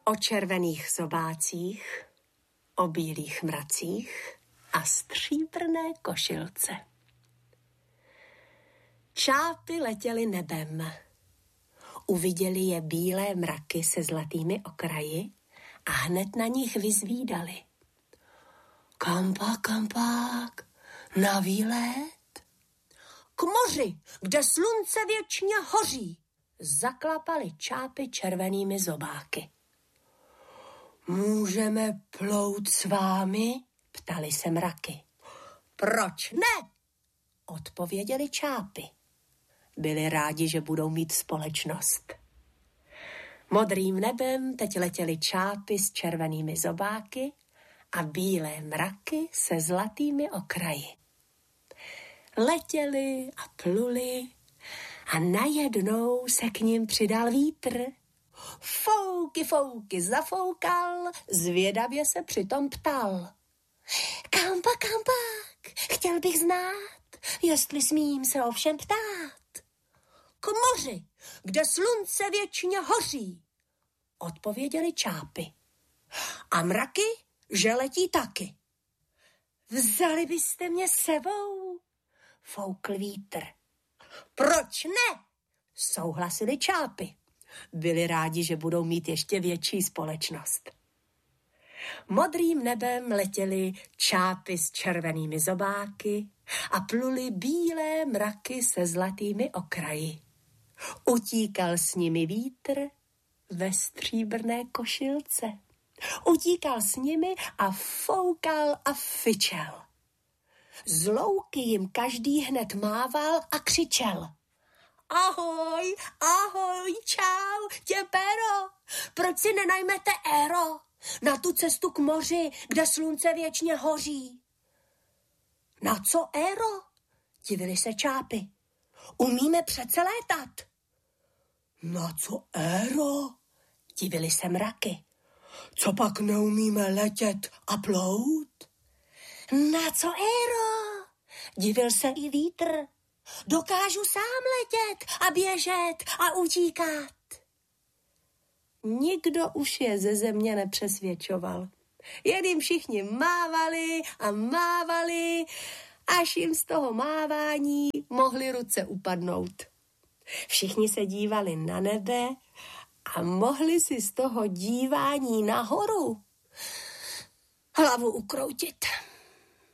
O červených zobácích, o bílých mracích a stříbrné košilce. Čápy letěly nebem. Uviděli je bílé mraky se zlatými okraji a hned na nich vyzvídali. Kampák, na výlet? K moři, kde slunce věčně hoří, zaklapali čápy červenými zobáky. Můžeme plout s vámi? Ptali se mraky. Proč ne? Odpověděli čápy. Byli rádi, že budou mít společnost. Modrým nebem teď letěly čápy s červenými zobáky a bílé mraky se zlatými okraji. Letěli a pluli a najednou se k nim přidal vítr. Fouky zafoukal, zvědavě se přitom ptal. Kampák, chtěl bych znát, jestli smím se ovšem ptát. K moři, kde slunce věčně hoří, odpověděli čápy. A mraky, že letí taky. Vzali byste mě sebou? Foukl vítr. Proč ne? Souhlasili čápy. Byli rádi, že budou mít ještě větší společnost. Modrým nebem letěly čápy s červenými zobáky a pluli bílé mraky se zlatými okraji. Utíkal s nimi vítr ve stříbrné košilce. Utíkal s nimi a foukal a fičel. Z louky jim každý hned mával a křičel. Ahoj, čau, tě pero, proč si nenajmete éro na tu cestu k moři, kde slunce věčně hoří? Na co éro? Divili se čápy. Umíme přece létat. Na co éro? Divili se mraky. Co pak neumíme letět a plout? Na co éro? Divil se i vítr. Dokážu sám letět a běžet a utíkat. Nikdo už je ze země nepřesvědčoval. Jen jim všichni mávali a mávali, až jim z toho mávání mohly ruce upadnout. Všichni se dívali na nebe a mohli si z toho dívání nahoru hlavu ukroutit.